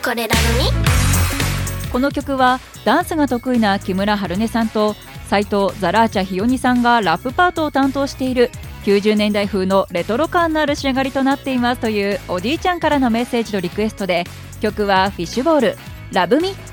これラブミ。 この曲はダンスが得意な木村春音さんと斉藤ザラーチャヒヨニさんがラップパートを担当している90年代風のレトロ感のある仕上がりとなっていますというおじいちゃんからのメッセージとリクエストで、曲はフィッシュボールラブミ。